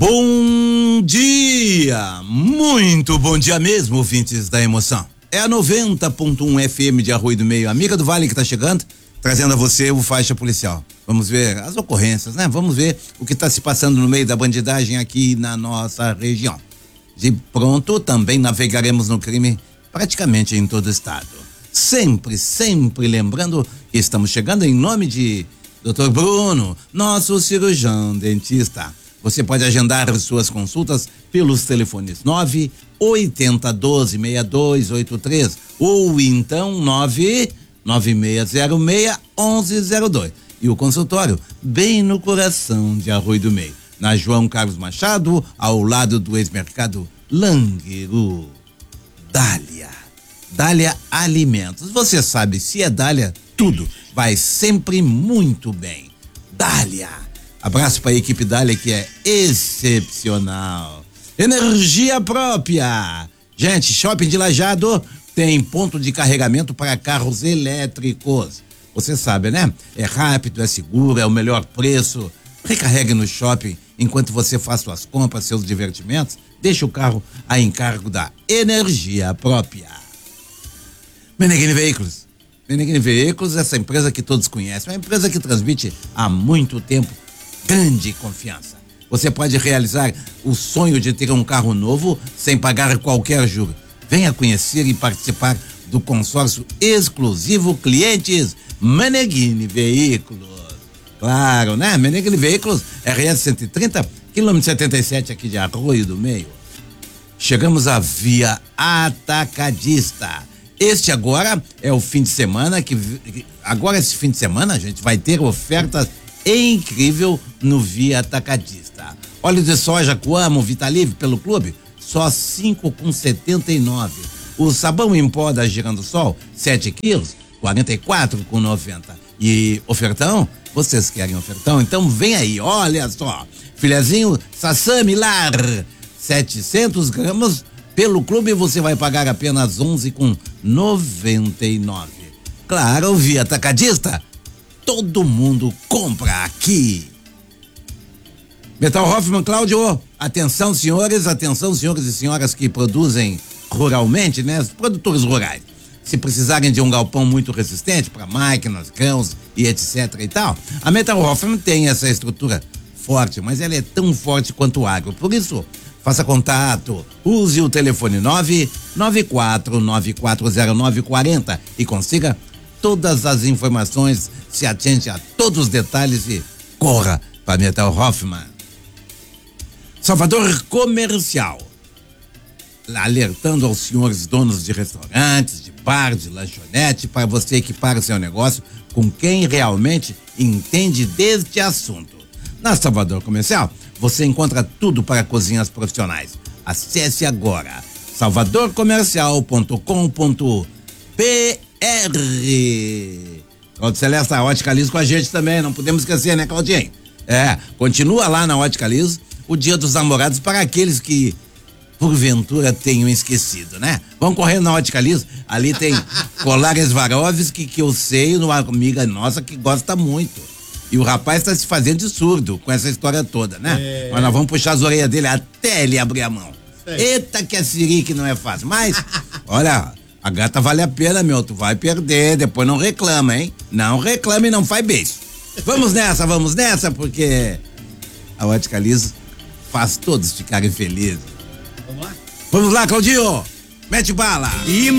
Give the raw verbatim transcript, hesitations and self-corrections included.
Bom dia, muito bom dia mesmo, ouvintes da emoção. É a noventa ponto um F M de Arroio do Meio, amiga do Vale que tá chegando, trazendo a você o Faixa Policial. Vamos ver as ocorrências, né? Vamos ver o que tá se passando no meio da bandidagem aqui na nossa região. De pronto, também navegaremos no crime praticamente em todo o estado. Sempre, sempre lembrando que estamos chegando em nome de doutor Bruno, nosso cirurgião dentista. Você pode agendar suas consultas pelos telefones nove oitenta doze seis dois oito três ou então nove nove seis zero seis onze zero dois. E o consultório bem no coração de Arroio do Meio, na João Carlos Machado, ao lado do ex-mercado Langueru. Dália, Dália Alimentos. Você sabe, se é Dália, tudo vai sempre muito bem. Dália. Abraço para a equipe Dália, que é excepcional. Energia própria. Gente, Shopping de Lajeado tem ponto de carregamento para carros elétricos. Você sabe, né? É rápido, é seguro, é o melhor preço. Recarregue no shopping enquanto você faz suas compras, seus divertimentos. Deixa o carro a encargo da Energia Própria. Meneghini Veículos. Meneghini Veículos, essa empresa que todos conhecem, uma empresa que transmite há muito tempo grande confiança. Você pode realizar o sonho de ter um carro novo sem pagar qualquer juro. Venha conhecer e participar do consórcio exclusivo Clientes Meneghini Veículos. Claro, né? Meneghini Veículos, R S cento e trinta, quilômetro setenta e sete aqui de Arroio do Meio. Chegamos à Via Atacadista. Este agora é o fim de semana que agora esse fim de semana a gente vai ter ofertas incrível no Via Atacadista. Óleo de soja Coamo Vitalive pelo clube, só cinco com setenta e nove. O sabão em pó da Girandosol, sete quilos, quarenta e quatro com noventa. E ofertão? Vocês querem ofertão? Então vem aí, olha só. Filezinho Sassami Lar, setecentos gramas pelo clube você vai pagar apenas onze com noventa e nove. Claro, Via Atacadista. Todo mundo compra aqui. Metal Hoffman, Cláudio, atenção senhores, atenção senhores e senhoras que produzem ruralmente, né? Os produtores rurais. Se precisarem de um galpão muito resistente para máquinas, grãos e etc e tal, a Metal Hoffman tem essa estrutura forte, mas ela é tão forte quanto o agro. Por isso, faça contato, use o telefone nove nove quatro nove quatro zero nove quatro zero e consiga todas as informações, se atente a todos os detalhes e corra para Metal Hoffman. Salvador Comercial, alertando aos senhores donos de restaurantes, de bar, de lanchonete, para você equipar o seu negócio com quem realmente entende deste assunto. Na Salvador Comercial, você encontra tudo para cozinhas profissionais. Acesse agora salvador comercial ponto com ponto b r. Claudio Celeste, a Ótica Liso com a gente também, não podemos esquecer, né, Claudinho? É, continua lá na Ótica Liso o Dia dos Namorados para aqueles que porventura tenham esquecido, né? Vamos correndo na Ótica Liso, ali tem colares Swarovski que eu sei, uma amiga nossa que gosta muito. E o rapaz tá se fazendo de surdo com essa história toda, né? É. Mas nós vamos puxar as orelhas dele até ele abrir a mão. É. Eita que a sirique não é fácil, mas olha, a gata vale a pena, meu, tu vai perder, depois não reclama, hein? Não reclama e não faz beijo. Vamos nessa, vamos nessa, porque a Ótica Liso faz todos ficarem felizes. Vamos lá? Vamos lá, Claudinho! Mete bala! E